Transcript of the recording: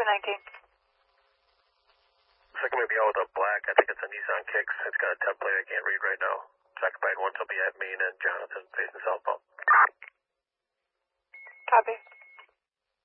219. Looks like I'm going to be out with a black. I think it's a Nissan Kicks. It's got a template I can't read right now. It's occupied 1 will be at Main and Jonathan facing southbound.